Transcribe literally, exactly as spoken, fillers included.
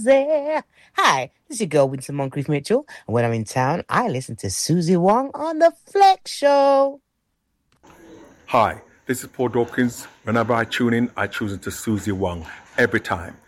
Susie. Hi, this is your girl, Winston Moncrief Mitchell. And when I'm in town, I listen to Susie Wong on The Flex Show. Hi, this is Paul Dawkins. Whenever I tune in, I choose into Susie Wong every time.